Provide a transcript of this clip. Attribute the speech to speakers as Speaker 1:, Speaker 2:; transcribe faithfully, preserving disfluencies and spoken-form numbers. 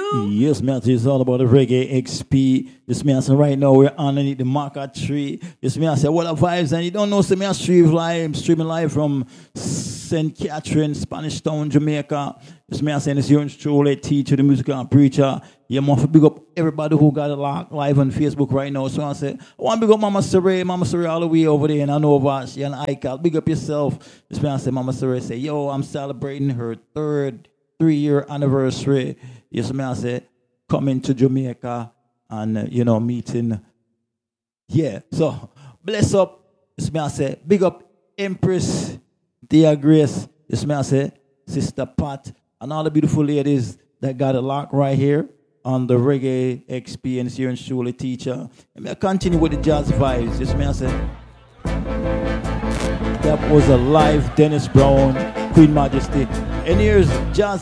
Speaker 1: know?
Speaker 2: Yes, man, it's all about the Reggae X P. Yes, man, so right now we're underneath the market tree. Yes, man, I say, what are vibes? And you don't know, so me, I stream live, streaming live from Saint Catherine, Spanish Town, Jamaica. Yes, man, I say, this young truly teacher, the musical preacher. Yeah, man, for big up everybody who got a lock live on Facebook right now. So I say, I want to big up Mama Saray, Mama Saray all the way over there in Anova. She and Ical. Big up yourself. Yes, man, I say, Mama Saray say, yo, I'm celebrating her third three-year anniversary. Yes, man, I say, coming to Jamaica and, uh, you know, meeting. Yeah, so, bless up. Yes, man, I say, big up Empress, Dear Grace. Yes, man, I say, Sister Pat, and all the beautiful ladies that got a lock right here on the Reggae Experience here in Shule Teacher. And me I continue with the jazz vibes. Yes, man, I say, that was a live Dennis Brown, Queen Majesty. And here's jazz.